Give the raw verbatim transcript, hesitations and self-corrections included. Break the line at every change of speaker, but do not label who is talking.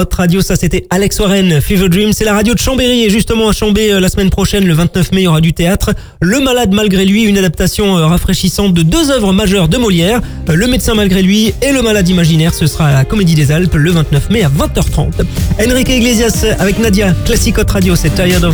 Hot Radio, ça c'était Alex Warren, Fever Dream. C'est la radio de Chambéry et justement à Chambé, la semaine prochaine, le vingt-neuf mai, il y aura du théâtre. Le Malade malgré lui, une adaptation rafraîchissante de deux œuvres majeures de Molière. Le Médecin malgré lui et Le Malade imaginaire, ce sera à la Comédie des Alpes le vingt-neuf mai à vingt heures trente. Enrique Iglesias avec Nadia, classique Hot Radio, c'est Tired of